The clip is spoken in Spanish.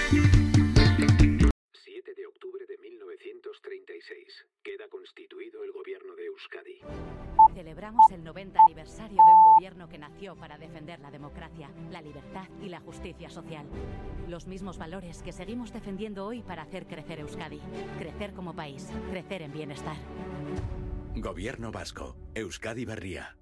7 de octubre de 1936. Queda constituido el gobierno de Euskadi. Celebramos el 90 aniversario de un gobierno que nació para defender la democracia, la libertad y la justicia social. Los mismos valores que seguimos defendiendo hoy para hacer crecer Euskadi. Crecer como país, crecer en bienestar. Gobierno vasco. Euskadi Berria.